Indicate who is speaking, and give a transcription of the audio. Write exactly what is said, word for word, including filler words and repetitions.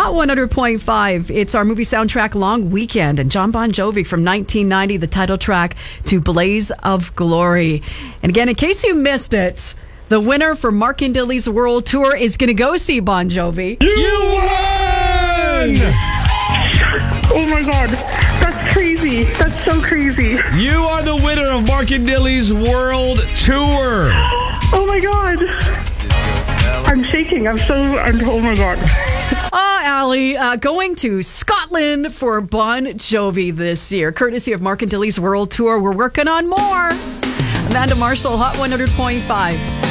Speaker 1: Hot one hundred point five. It's our movie soundtrack long weekend, and John Bon Jovi from nineteen ninety, the title track to Blaze of Glory. And again, in case you missed it, the winner for Mark and Dilly's World Tour is going to go see Bon Jovi.
Speaker 2: You won!
Speaker 3: Oh my God, that's crazy. That's so crazy.
Speaker 2: You are the winner of Mark and Dilly's World Tour.
Speaker 3: Oh my God. I'm shaking. I'm so, I'm, oh my God.
Speaker 1: Oh, Allie, uh, going to Scotland for Bon Jovi this year, courtesy of Mark and Dilly's World Tour. We're working on more. Amanda Marshall, Hot one hundred point five.